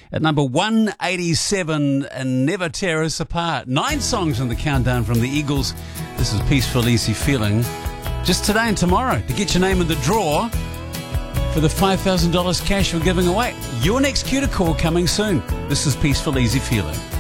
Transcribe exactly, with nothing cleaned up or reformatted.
At number one eighty-seven, and Never Tear Us Apart. Nine songs in the countdown from the Eagles. This is Peaceful Easy Feeling. Just today and tomorrow to get your name in the draw for the five thousand dollars cash we're giving away. Your next Q to call coming soon. This is Peaceful Easy Feeling.